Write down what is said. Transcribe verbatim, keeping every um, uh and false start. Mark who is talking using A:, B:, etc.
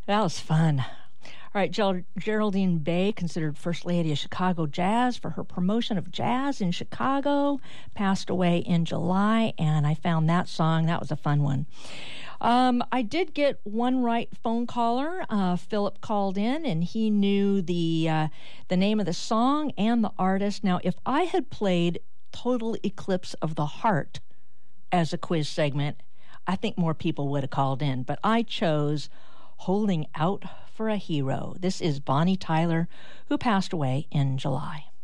A: That was fun. All right, Ger- Geraldine Bay, considered First Lady of Chicago Jazz for her promotion of jazz in Chicago, passed away in July, and I found that song. That was a fun one. Um, I did get one right phone caller. Uh, Philip called in, and he knew the uh, the name of the song and the artist. Now, if I had played Total Eclipse of the Heart as a quiz segment, I think more people would have called in, but I chose Holding Out for a Hero. This is Bonnie Tyler, who passed away in July.